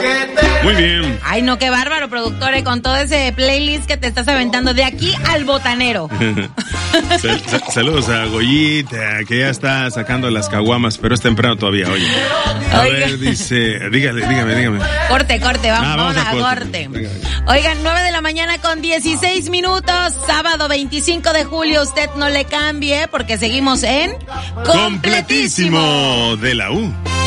Muy bien. Ay, no, qué bárbaro, productor, con todo ese playlist que te estás aventando de aquí al botanero. Saludos a Goyita, que ya está sacando las caguamas, pero es temprano todavía, oye. A ver, dice, dígame. Corte, vamos a corte. Oigan, 9:16 a.m, sábado 25 de julio, usted no le cambie, porque seguimos en Completísimo de la U.